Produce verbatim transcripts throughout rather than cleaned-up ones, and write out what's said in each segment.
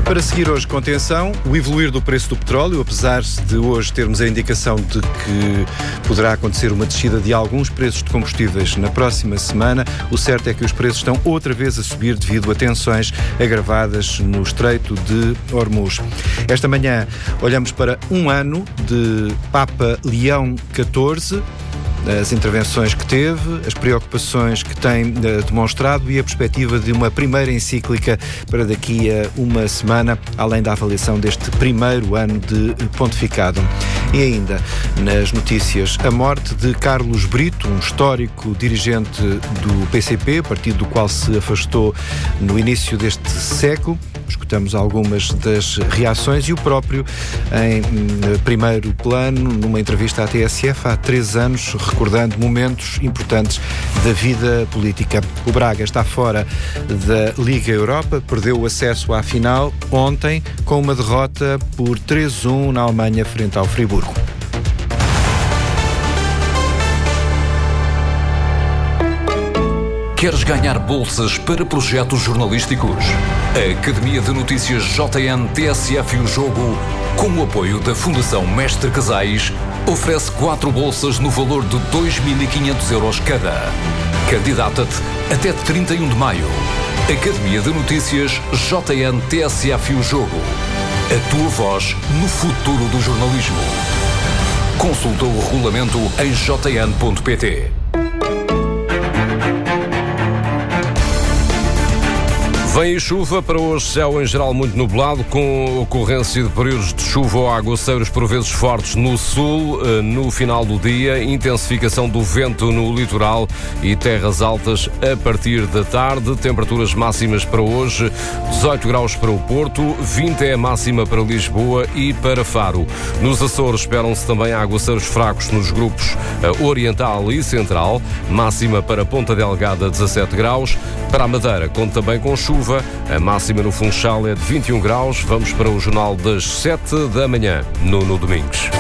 Para seguir hoje com atenção, o evoluir do preço do petróleo, apesar de hoje termos a indicação de que poderá acontecer uma descida de alguns preços de combustíveis na próxima semana, o certo é que os preços estão outra vez a subir devido a tensões agravadas no Estreito de Hormuz. Esta manhã olhamos para um ano de Papa Leão catorze, as intervenções que teve, as preocupações que tem uh, demonstrado e a perspectiva de uma primeira encíclica para daqui a uma semana, além da avaliação deste primeiro ano de pontificado. E ainda, nas notícias, a morte de Carlos Brito, um histórico dirigente do P C P, partido do qual se afastou no início deste século. Escutamos algumas das reações e o próprio, em primeiro plano, numa entrevista à T S F há três anos, recordando momentos importantes da vida política. O Braga está fora da Liga Europa, perdeu o acesso à final ontem com uma derrota por três a um na Alemanha frente ao Friburgo. Queres ganhar bolsas para projetos jornalísticos? A Academia de Notícias J N T S F e o Jogo, com o apoio da Fundação Mestre Casais, oferece quatro bolsas no valor de dois mil e quinhentos euros cada. Candidata-te até trinta e um de maio. Academia de Notícias J N T S F e o Jogo. A tua voz no futuro do jornalismo. Consulta o regulamento em j n ponto p t. Vem chuva, para hoje céu em geral muito nublado, com ocorrência de períodos de chuva ou aguaceiros por vezes fortes no sul, no final do dia, intensificação do vento no litoral e terras altas a partir da tarde, temperaturas máximas para hoje, dezoito graus para o Porto, vinte é a máxima para Lisboa e para Faro. Nos Açores esperam-se também aguaceiros fracos nos grupos oriental e central, máxima para Ponta Delgada dezassete graus, para a Madeira conta também com chuva. A máxima no Funchal é de vinte e um graus. Vamos para o jornal das sete da manhã, no, no Domingos.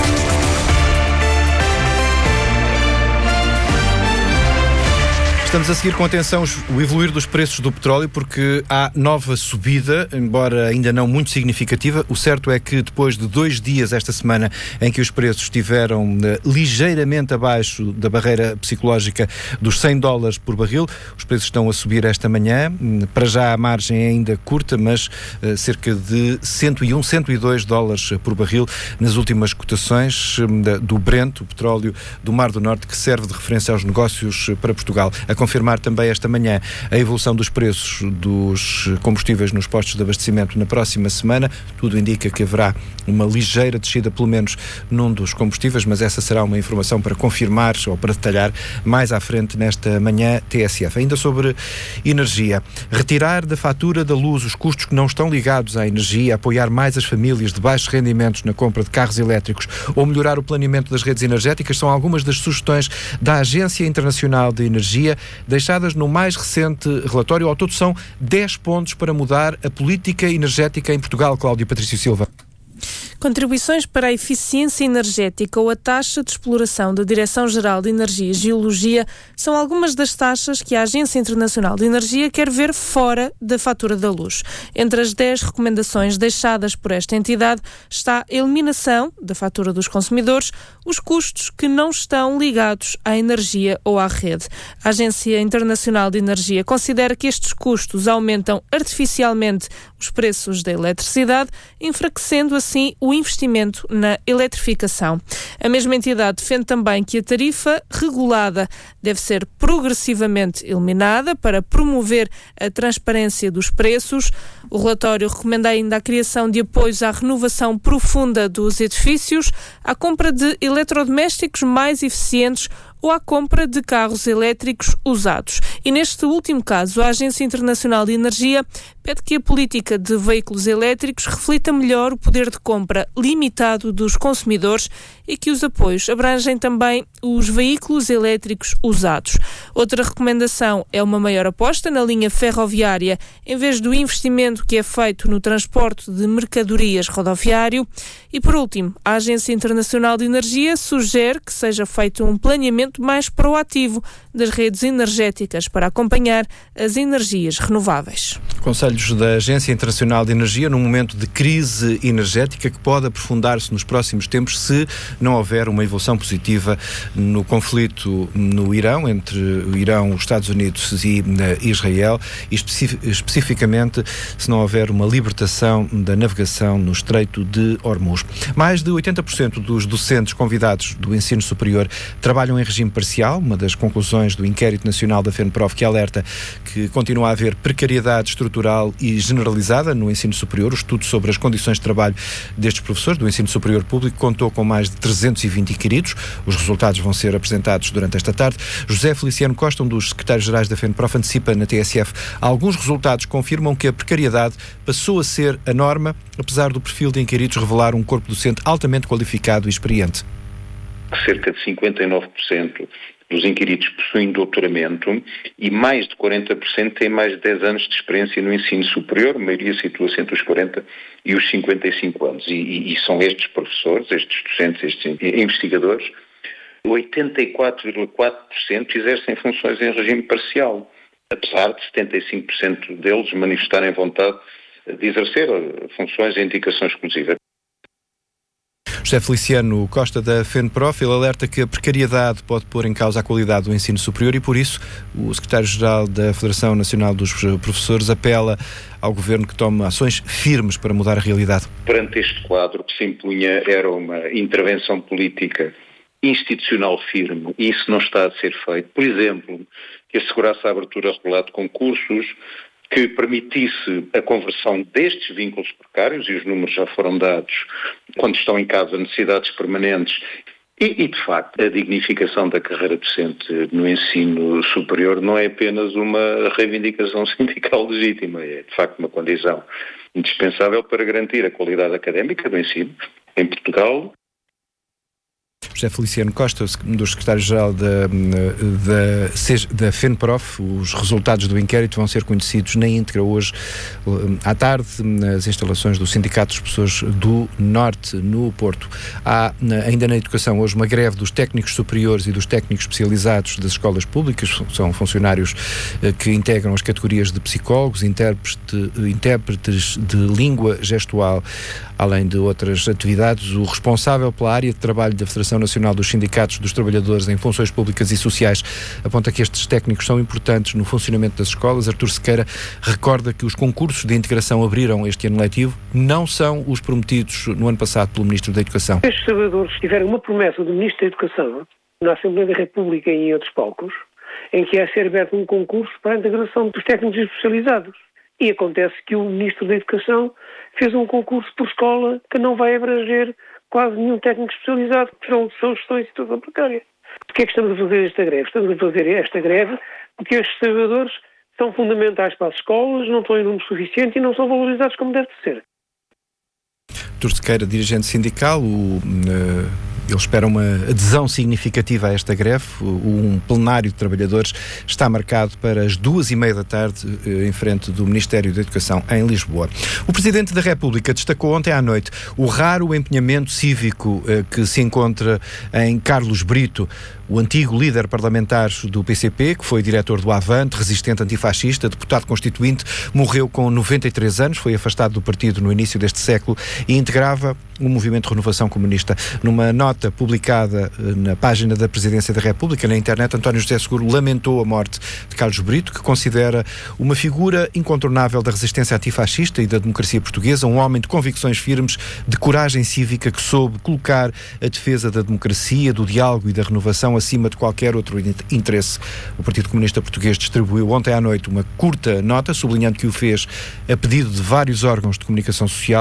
Estamos a seguir com atenção o evoluir dos preços do petróleo, porque há nova subida, embora ainda não muito significativa. O certo é que depois de dois dias esta semana em que os preços estiveram uh, ligeiramente abaixo da barreira psicológica dos cem dólares por barril, os preços estão a subir esta manhã. Para já a margem é ainda curta, mas uh, cerca de cento e um, cento e dois dólares por barril nas últimas cotações uh, do Brent, o petróleo do Mar do Norte, que serve de referência aos negócios uh, para Portugal. A confirmar também esta manhã a evolução dos preços dos combustíveis nos postos de abastecimento na próxima semana. Tudo indica que haverá uma ligeira descida, pelo menos num dos combustíveis, mas essa será uma informação para confirmar ou para detalhar mais à frente nesta manhã T S F. Ainda sobre energia. Retirar da fatura da luz os custos que não estão ligados à energia, apoiar mais as famílias de baixos rendimentos na compra de carros elétricos ou melhorar o planeamento das redes energéticas são algumas das sugestões da Agência Internacional de Energia, deixadas no mais recente relatório. Ao todo são dez pontos para mudar a política energética em Portugal. Cláudia Patrício Silva. Contribuições para a eficiência energética ou a taxa de exploração da Direção-Geral de Energia e Geologia são algumas das taxas que a Agência Internacional de Energia quer ver fora da fatura da luz. Entre as dez recomendações deixadas por esta entidade está a eliminação da fatura dos consumidores, os custos que não estão ligados à energia ou à rede. A Agência Internacional de Energia considera que estes custos aumentam artificialmente os preços da eletricidade, enfraquecendo assim o investimento na eletrificação. A mesma entidade defende também que a tarifa regulada deve ser progressivamente eliminada para promover a transparência dos preços. O relatório recomenda ainda a criação de apoios à renovação profunda dos edifícios, à compra de eletrodomésticos mais eficientes ou à compra de carros elétricos usados. E neste último caso, a Agência Internacional de Energia pede que a política de veículos elétricos reflita melhor o poder de compra limitado dos consumidores e que os apoios abrangem também os veículos elétricos usados. Outra recomendação é uma maior aposta na linha ferroviária, em vez do investimento que é feito no transporte de mercadorias rodoviário. E, por último, a Agência Internacional de Energia sugere que seja feito um planeamento mais proativo das redes energéticas para acompanhar as energias renováveis. Conselhos da Agência Internacional de Energia num momento de crise energética que pode aprofundar-se nos próximos tempos se não houver uma evolução positiva no conflito no Irão, entre o Irão, os Estados Unidos e Israel, e especi- especificamente se não houver uma libertação da navegação no Estreito de Hormuz. Mais de oitenta por cento dos docentes convidados do ensino superior trabalham em regime parcial, uma das conclusões do inquérito nacional da FENPROF, que alerta que continua a haver precariedade estrutural e generalizada no ensino superior. O estudo sobre as condições de trabalho destes professores do ensino superior público contou com mais de trezentos e vinte inquiridos. Os resultados vão ser apresentados durante esta tarde. José Feliciano Costa, um dos secretários-gerais da FENPROF, antecipa na T S F. Alguns resultados confirmam que a precariedade passou a ser a norma, apesar do perfil de inquiridos revelar um corpo docente altamente qualificado e experiente. Cerca de cinquenta e nove por cento dos inquiridos possuem doutoramento e mais de quarenta por cento têm mais de dez anos de experiência no ensino superior, a maioria situa-se entre os quarenta e os cinquenta e cinco anos. E, e, e são estes professores, estes docentes, estes investigadores, oitenta e quatro vírgula quatro por cento exercem funções em regime parcial, apesar de setenta e cinco por cento deles manifestarem vontade de exercer funções em indicação exclusiva. José Feliciano Costa, da FENPROF, ele alerta que a precariedade pode pôr em causa a qualidade do ensino superior e, por isso, o secretário-geral da Federação Nacional dos Professores apela ao Governo que tome ações firmes para mudar a realidade. Perante este quadro, que se impunha era uma intervenção política institucional firme, e isso não está a ser feito. Por exemplo, que assegurasse a abertura regular de concursos, que permitisse a conversão destes vínculos precários, e os números já foram dados, quando estão em causa necessidades permanentes, e, e de facto a dignificação da carreira docente no ensino superior não é apenas uma reivindicação sindical legítima, é de facto uma condição indispensável para garantir a qualidade académica do ensino em Portugal. José Feliciano Costa, um dos secretários-geral da, da, da FENPROF. Os resultados do inquérito vão ser conhecidos na íntegra hoje à tarde nas instalações do Sindicato dos Professores do Norte, no Porto. Há ainda na educação hoje uma greve dos técnicos superiores e dos técnicos especializados das escolas públicas. São funcionários que integram as categorias de psicólogos, intérprete, intérpretes de língua gestual, além de outras atividades. O responsável pela área de trabalho da Federação Nacional dos Sindicatos dos Trabalhadores em Funções Públicas e Sociais aponta que estes técnicos são importantes no funcionamento das escolas. Artur Sequeira recorda que os concursos de integração abriram este ano letivo não são os prometidos no ano passado pelo Ministro da Educação. Estes trabalhadores tiveram uma promessa do Ministro da Educação na Assembleia da República e em outros palcos, em que ia ser aberto um concurso para a integração dos técnicos especializados. E acontece que o Ministro da Educação fez um concurso por escola que não vai abranger quase nenhum técnico especializado, que são, são, estão em situação precária. Porquê é que estamos a fazer esta greve? Estamos a fazer esta greve porque estes trabalhadores são fundamentais para as escolas, não estão em número suficiente e não são valorizados como deve ser. Artur Sequeira, dirigente sindical, o, uh, ele espera uma adesão significativa a esta greve. Um plenário de trabalhadores está marcado para as duas e meia da tarde uh, em frente do Ministério da Educação em Lisboa. O Presidente da República destacou ontem à noite o raro empenhamento cívico uh, que se encontra em Carlos Brito, o antigo líder parlamentar do P C P, que foi diretor do Avante, resistente antifascista, deputado constituinte, morreu com noventa e três anos, foi afastado do partido no início deste século e integrava o movimento de renovação comunista. Numa nota publicada na página da Presidência da República, na internet, António José Seguro lamentou a morte de Carlos Brito, que considera uma figura incontornável da resistência antifascista e da democracia portuguesa, um homem de convicções firmes, de coragem cívica, que soube colocar a defesa da democracia, do diálogo e da renovação acima de qualquer outro interesse. O Partido Comunista Português distribuiu ontem à noite uma curta nota, sublinhando que o fez a pedido de vários órgãos de comunicação social.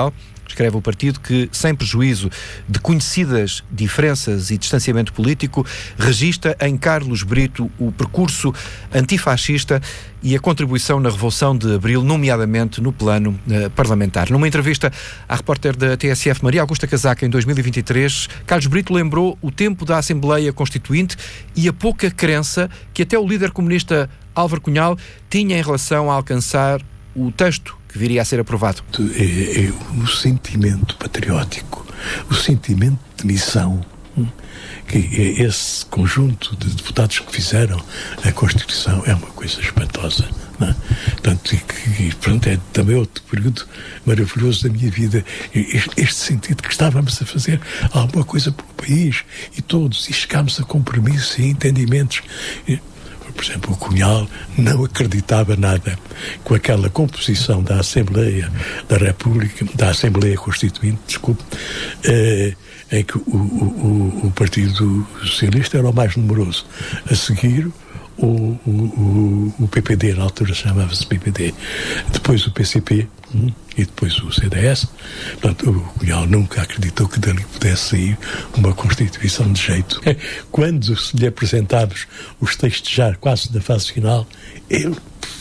escreve o partido, que, sem prejuízo de conhecidas diferenças e distanciamento político, registra em Carlos Brito o percurso antifascista e a contribuição na Revolução de Abril, nomeadamente no plano uh, parlamentar. Numa entrevista à repórter da T S F, Maria Augusta Casaca, em dois mil e vinte e três, Carlos Brito lembrou o tempo da Assembleia Constituinte e a pouca crença que até o líder comunista Álvaro Cunhal tinha em relação a alcançar o texto que viria a ser aprovado. É, é o sentimento patriótico, o sentimento de missão, que é esse conjunto de deputados que fizeram a Constituição, é uma coisa espantosa, não é? Portanto, e, e, pronto, é também outro período maravilhoso da minha vida, este, este sentido que estávamos a fazer alguma coisa para o país, e todos, e chegámos a compromissos e entendimentos. E, por exemplo, o Cunhal não acreditava nada com aquela composição da Assembleia da República, da Assembleia Constituinte, desculpe, eh, em que o, o, o Partido Socialista era o mais numeroso. A seguir, o, o, o P P D, na altura chamava-se P P D, depois o P C P hum, e depois o C D S. Portanto, o Cunhal nunca acreditou que dali pudesse sair uma Constituição de jeito. Quando se lhe apresentámos os textos já quase na fase final, ele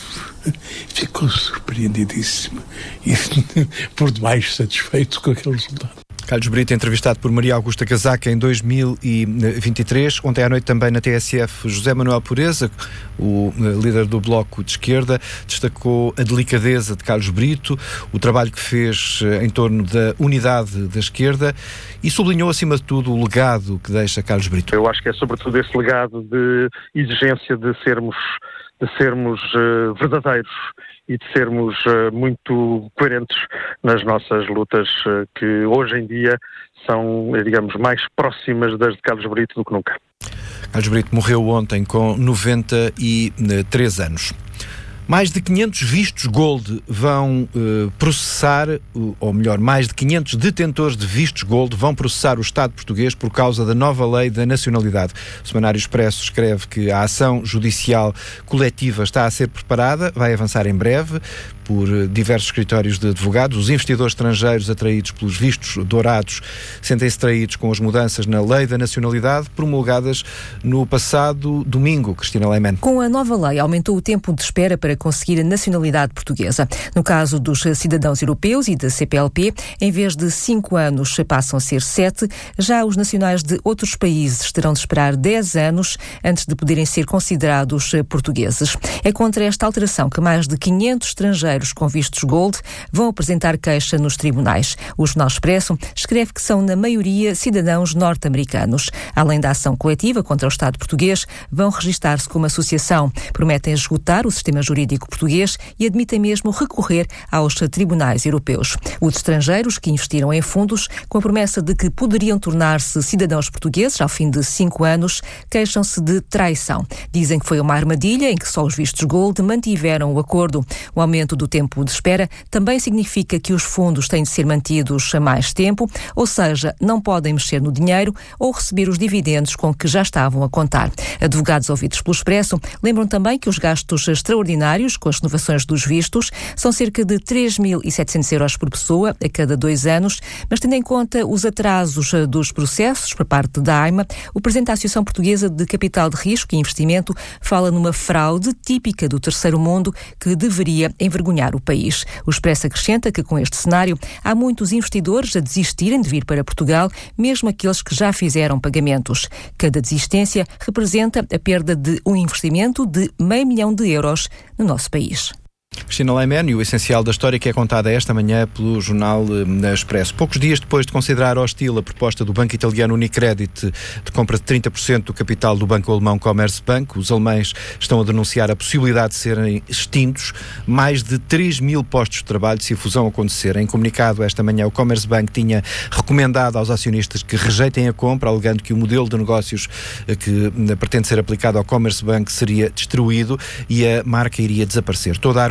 ficou surpreendidíssimo e por demais satisfeito com aquele resultado. Carlos Brito, entrevistado por Maria Augusta Casaca em dois mil e vinte e três. Ontem à noite também na T S F, José Manuel Pureza, o líder do Bloco de Esquerda, destacou a delicadeza de Carlos Brito, o trabalho que fez em torno da unidade da esquerda e sublinhou, acima de tudo, o legado que deixa Carlos Brito. Eu acho que é sobretudo esse legado de exigência de sermos, de sermos uh, verdadeiros e de sermos uh, muito coerentes nas nossas lutas, uh, que hoje em dia são, digamos, mais próximas das de Carlos Brito do que nunca. Carlos Brito morreu ontem com noventa e três anos. Mais de quinhentos vistos Gold vão uh, processar, uh, ou melhor, mais de quinhentos detentores de vistos Gold vão processar o Estado português por causa da nova lei da nacionalidade. O Semanário Expresso escreve que a ação judicial coletiva está a ser preparada, vai avançar em breve por diversos escritórios de advogados. Os investidores estrangeiros atraídos pelos vistos dourados sentem-se traídos com as mudanças na lei da nacionalidade promulgadas no passado domingo. Cristina Lehmann. Com a nova lei aumentou o tempo de espera para conseguir a nacionalidade portuguesa. No caso dos cidadãos europeus e da C P L P, em vez de cinco anos passam a ser sete. Já os nacionais de outros países terão de esperar dez anos antes de poderem ser considerados portugueses. É contra esta alteração que mais de quinhentos estrangeiros com vistos Gold vão apresentar queixa nos tribunais. O Jornal Expresso escreve que são, na maioria, cidadãos norte-americanos. Além da ação coletiva contra o Estado português, vão registar-se como associação. Prometem esgotar o sistema jurídico português e admitem mesmo recorrer aos tribunais europeus. Os estrangeiros que investiram em fundos, com a promessa de que poderiam tornar-se cidadãos portugueses ao fim de cinco anos, queixam-se de traição. Dizem que foi uma armadilha em que só os vistos Gold mantiveram o acordo. O aumento do tempo de espera também significa que os fundos têm de ser mantidos a mais tempo, ou seja, não podem mexer no dinheiro ou receber os dividendos com que já estavam a contar. Advogados ouvidos pelo Expresso lembram também que os gastos extraordinários com as renovações dos vistos são cerca de três mil e setecentos euros por pessoa a cada dois anos, mas tendo em conta os atrasos dos processos por parte da AIMA, o presidente da Associação Portuguesa de Capital de Risco e Investimento fala numa fraude típica do terceiro mundo que deveria envergonhar o país. O Expresso acrescenta que com este cenário há muitos investidores a desistirem de vir para Portugal, mesmo aqueles que já fizeram pagamentos. Cada desistência representa a perda de um investimento de meio milhão de euros no nosso país. Cristina Lehmann, e o essencial da história que é contada esta manhã pelo jornal uh, Expresso. Poucos dias depois de considerar hostil a proposta do banco italiano Unicredit de compra de trinta por cento do capital do banco alemão Commerzbank, os alemães estão a denunciar a possibilidade de serem extintos mais de três mil postos de trabalho se a fusão acontecer. Em comunicado esta manhã, o Commerzbank tinha recomendado aos acionistas que rejeitem a compra, alegando que o modelo de negócios uh, que uh, pretende ser aplicado ao Commerzbank seria destruído e a marca iria desaparecer. Toda a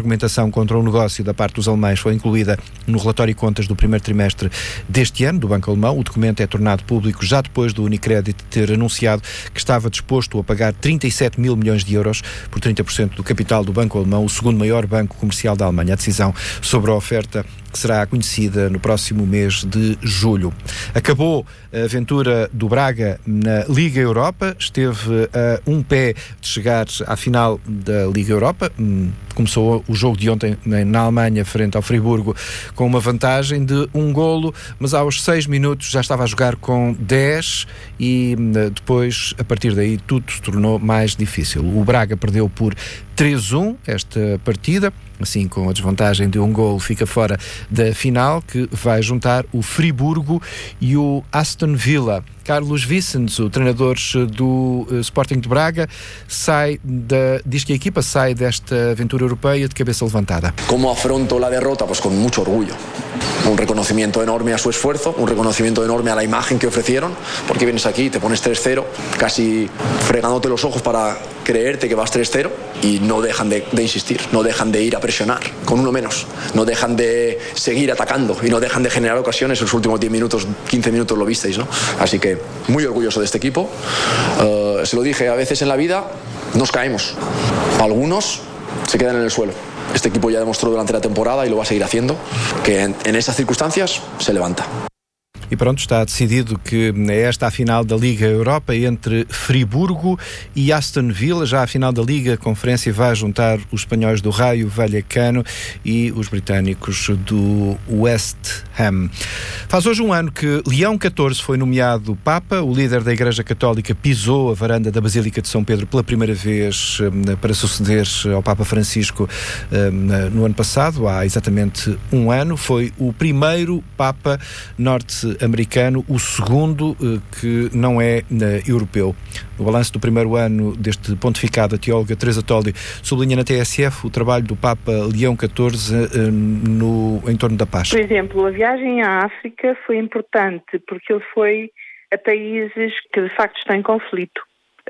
argumentação contra o negócio da parte dos alemães foi incluída no relatório de contas do primeiro trimestre deste ano do Banco Alemão. O documento é tornado público já depois do Unicredit ter anunciado que estava disposto a pagar trinta e sete mil milhões de euros por trinta por cento do capital do Banco Alemão, o segundo maior banco comercial da Alemanha. A decisão sobre a oferta que será conhecida no próximo mês de julho. Acabou a aventura do Braga na Liga Europa, esteve a um pé de chegar à final da Liga Europa. Começou o jogo de ontem na Alemanha frente ao Friburgo com uma vantagem de um golo, mas aos seis minutos já estava a jogar com dez e depois, a partir daí, tudo se tornou mais difícil. O Braga perdeu por três a um esta partida, assim com a desvantagem de um golo fica fora da final, que vai juntar o Friburgo e o Aston Villa. Carlos Vicens, o treinador do uh, Sporting de Braga, sai da, diz que a equipa sai desta aventura europeia de cabeça levantada. Como afronto la derrota? Pues con mucho orgullo. Un reconocimiento enorme a su esfuerzo, un reconocimiento enorme a la imagen que ofrecieron, porque vienes aquí y te pones tres cero, casi fregándote los ojos para creerte que vas tres cero y no dejan de, de insistir, no dejan de ir a presionar, con uno menos, no dejan de seguir atacando y no dejan de generar ocasiones. Los últimos diez minutos, quince minutos lo visteis, ¿no? Así que muy orgulloso de este equipo. Uh, se lo dije, a veces en la vida nos caemos, algunos se quedan en el suelo. Este equipo ya demostró durante la temporada y lo va a seguir haciendo, que en, en esas circunstancias se levanta. E pronto, está decidido que é esta a final da Liga Europa entre Friburgo e Aston Villa. Já a final da Liga Conferência vai juntar os espanhóis do Raio Vallecano e os britânicos do West Ham. Faz hoje um ano que Leão catorze foi nomeado Papa. O líder da Igreja Católica pisou a varanda da Basílica de São Pedro pela primeira vez para suceder ao Papa Francisco no ano passado, há exatamente um ano. Foi o primeiro Papa norte americano, o segundo que não é europeu. No balanço do primeiro ano deste pontificado, a teóloga Teresa Toldi sublinha na T S F o trabalho do Papa Leão catorze no, em torno da paz. Por exemplo, a viagem à África foi importante porque ele foi a países que de facto estão em conflito,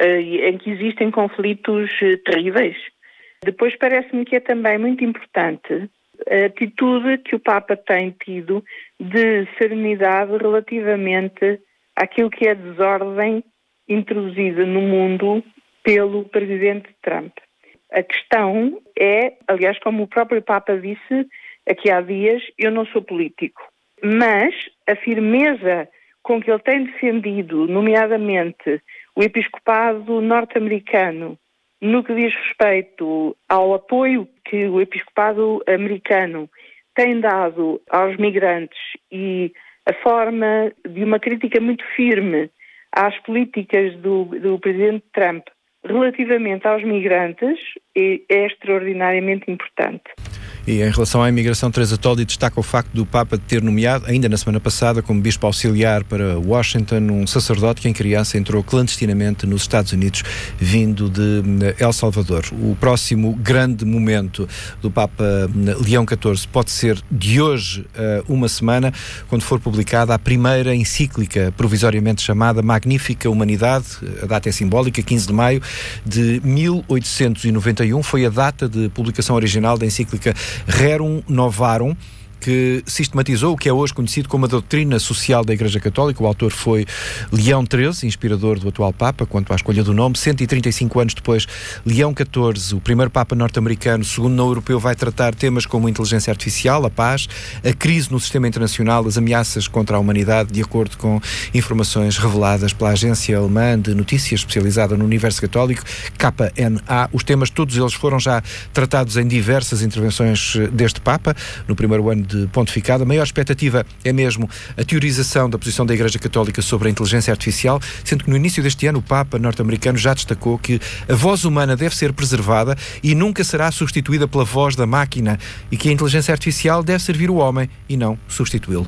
em que existem conflitos terríveis. Depois parece-me que é também muito importante a atitude que o Papa tem tido de serenidade relativamente àquilo que é desordem introduzida no mundo pelo presidente Trump. A questão é, aliás, como o próprio Papa disse aqui há dias, eu não sou político, mas a firmeza com que ele tem defendido, nomeadamente o episcopado norte-americano, no que diz respeito ao apoio que o episcopado americano tem dado aos migrantes e a forma de uma crítica muito firme às políticas do, do presidente Trump relativamente aos migrantes, é, é extraordinariamente importante. E em relação à imigração, Teresa Toldi destaca o facto do Papa ter nomeado, ainda na semana passada, como bispo auxiliar para Washington, um sacerdote que em criança entrou clandestinamente nos Estados Unidos, vindo de El Salvador. O próximo grande momento do Papa Leão catorze pode ser de hoje a uma semana, quando for publicada a primeira encíclica provisoriamente chamada Magnífica Humanidade. A data é simbólica, quinze de maio de mil oitocentos e noventa e um, foi a data de publicação original da encíclica Rerum Novarum, que sistematizou o que é hoje conhecido como a doutrina social da Igreja Católica. O autor foi Leão treze, inspirador do atual Papa, quanto à escolha do nome. cento e trinta e cinco anos depois, Leão catorze, o primeiro Papa norte-americano, segundo não europeu, vai tratar temas como a inteligência artificial, a paz, a crise no sistema internacional, as ameaças contra a humanidade, de acordo com informações reveladas pela agência alemã de notícias especializada no universo católico, K N A. Os temas, todos eles, foram já tratados em diversas intervenções deste Papa, no primeiro ano de pontificado. A maior expectativa é mesmo a teorização da posição da Igreja Católica sobre a inteligência artificial, sendo que no início deste ano o Papa norte-americano já destacou que a voz humana deve ser preservada e nunca será substituída pela voz da máquina, e que a inteligência artificial deve servir o homem e não substituí-lo.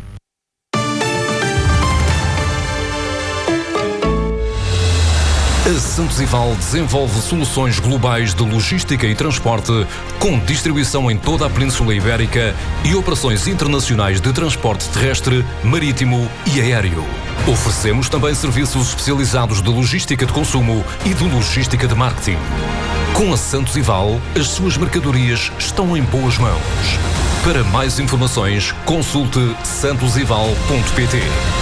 A Santos Ival desenvolve soluções globais de logística e transporte, com distribuição em toda a Península Ibérica e operações internacionais de transporte terrestre, marítimo e aéreo. Oferecemos também serviços especializados de logística de consumo e de logística de marketing. Com a Santos e Val, as suas mercadorias estão em boas mãos. Para mais informações, consulte santos e val ponto pt.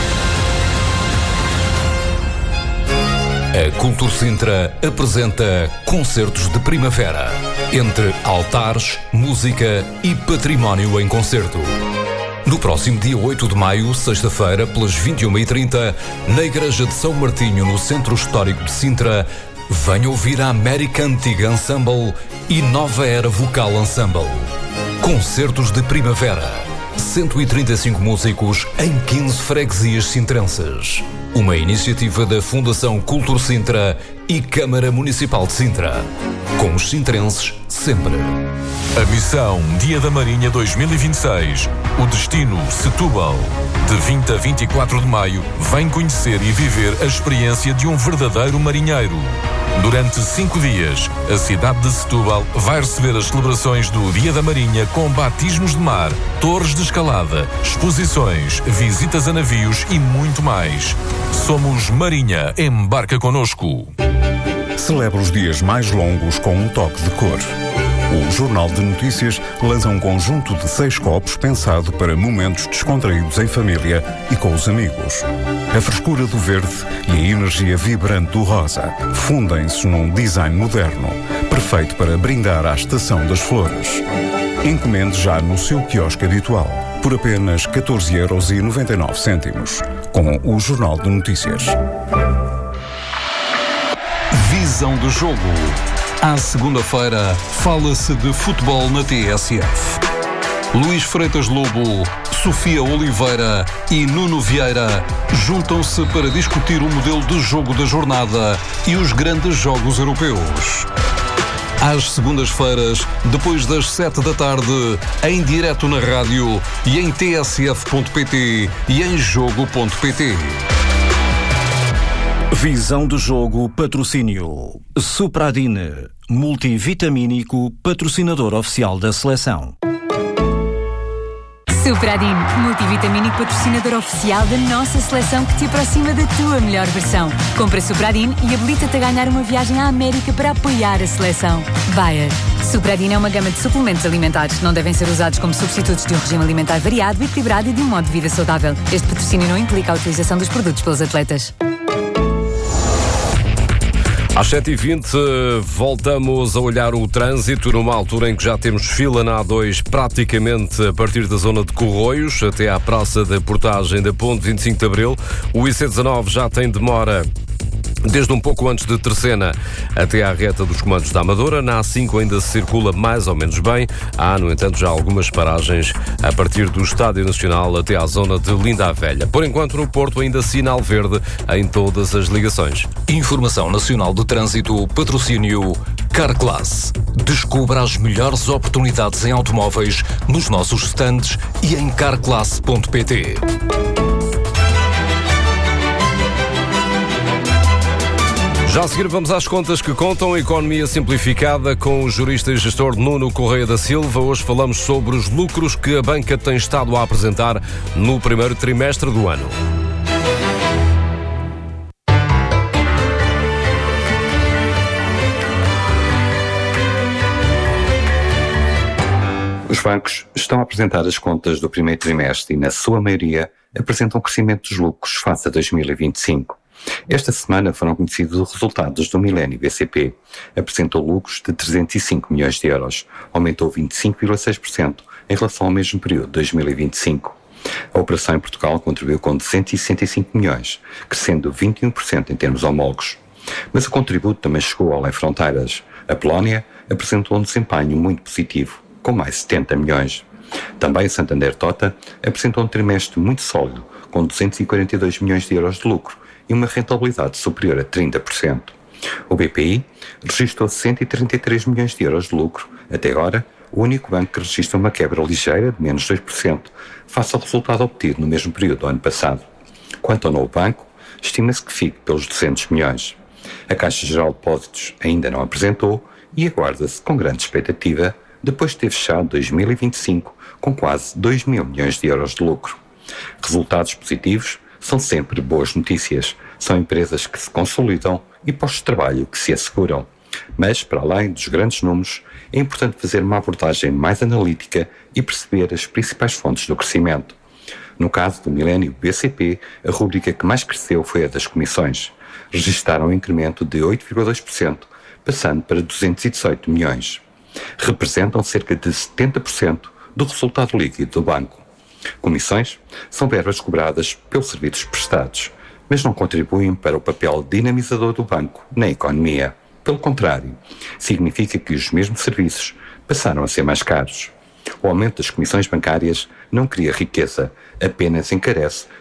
A Cultur Sintra apresenta Concertos de Primavera, entre altares, música e património em concerto. No próximo dia oito de maio, sexta-feira, pelas vinte e uma e trinta, na Igreja de São Martinho, no Centro Histórico de Sintra, venha ouvir a América Antiga Ensemble e Nova Era Vocal Ensemble. Concertos de Primavera. cento e trinta e cinco músicos em quinze freguesias sintrenses. Uma iniciativa da Fundação Cultur Sintra e Câmara Municipal de Sintra. Com os sintrenses sempre. A missão Dia da Marinha dois mil e vinte e seis. O destino Setúbal. De vinte a vinte e quatro de maio, vem conhecer e viver a experiência de um verdadeiro marinheiro. Durante cinco dias, a cidade de Setúbal vai receber as celebrações do Dia da Marinha com batismos de mar, torres de escalada, exposições, visitas a navios e muito mais. Somos Marinha, embarca connosco. Celebra os dias mais longos com um toque de cor. O Jornal de Notícias lança um conjunto de seis copos pensado para momentos descontraídos em família e com os amigos. A frescura do verde e a energia vibrante do rosa fundem-se num design moderno, perfeito para brindar à estação das flores. Encomende já no seu quiosque habitual, por apenas catorze euros e noventa e nove cêntimos, com o Jornal de Notícias. Visão do jogo. À segunda-feira, fala-se de futebol na T S F. Luís Freitas Lobo, Sofia Oliveira e Nuno Vieira juntam-se para discutir o modelo de jogo da jornada e os grandes jogos europeus. Às segundas-feiras, depois das sete da tarde, em direto na rádio e em t s f ponto p t e em jogo ponto p t. Visão do jogo, patrocínio Supradine, multivitamínico, patrocinador oficial da seleção. Supradine, multivitamínico, patrocinador oficial da nossa seleção, que te aproxima da tua melhor versão. Compra Supradine e habilita-te a ganhar uma viagem à América para apoiar a seleção. Bayer. Supradine é uma gama de suplementos alimentares. Não devem ser usados como substitutos de um regime alimentar variado, equilibrado e de um modo de vida saudável. Este patrocínio não implica a utilização dos produtos pelos atletas. Às sete e vinte voltamos a olhar o trânsito numa altura em que já temos fila na A dois praticamente a partir da zona de Corroios até à praça da Portagem da Ponte vinte e cinco de Abril. O I C dezanove já tem demora desde um pouco antes de Terceira até à reta dos comandos da Amadora. Na A cinco ainda se circula mais ou menos bem. Há, no entanto, já algumas paragens a partir do Estádio Nacional até à zona de Linda a Velha. Por enquanto, no Porto, ainda sinal verde em todas as ligações. Informação Nacional de Trânsito, patrocínio Carclass. Descubra as melhores oportunidades em automóveis nos nossos stands e em carclass ponto p t. Já a seguir vamos às contas que contam a economia simplificada com o jurista e gestor Nuno Correia da Silva. Hoje falamos sobre os lucros que a banca tem estado a apresentar no primeiro trimestre do ano. Os bancos estão a apresentar as contas do primeiro trimestre e, na sua maioria, apresentam crescimento dos lucros face a dois mil e vinte e cinco. Esta semana foram conhecidos os resultados do Milênio B C P. Apresentou lucros de trezentos e cinco milhões de euros, aumentou vinte e cinco vírgula seis por cento em relação ao mesmo período de dois mil e vinte e cinco. A operação em Portugal contribuiu com duzentos e sessenta e cinco milhões, crescendo vinte e um por cento em termos homólogos. Mas o contributo também chegou além fronteiras. A Polónia apresentou um desempenho muito positivo, com mais setenta milhões. Também o Santander Tota apresentou um trimestre muito sólido, com duzentos e quarenta e dois milhões de euros de lucro e uma rentabilidade superior a trinta por cento. O B P I registrou cento e trinta e três milhões de euros de lucro. Até agora, o único banco que registra uma quebra ligeira de menos dois por cento, face ao resultado obtido no mesmo período do ano passado. Quanto ao novo banco, estima-se que fique pelos duzentos milhões. A Caixa Geral de Depósitos ainda não apresentou e aguarda-se com grande expectativa, depois de ter fechado dois mil e vinte e cinco com quase dois mil milhões de euros de lucro. Resultados positivos são sempre boas notícias. São empresas que se consolidam e postos de trabalho que se asseguram. Mas, para além dos grandes números, é importante fazer uma abordagem mais analítica e perceber as principais fontes do crescimento. No caso do milénio B C P, a rúbrica que mais cresceu foi a das comissões. Registaram um incremento de oito vírgula dois por cento, passando para duzentos e dezoito milhões. Representam cerca de setenta por cento do resultado líquido do banco. Comissões são verbas cobradas pelos serviços prestados, mas não contribuem para o papel dinamizador do banco na economia. Pelo contrário, significa que os mesmos serviços passaram a ser mais caros. O aumento das comissões bancárias não cria riqueza, apenas encarece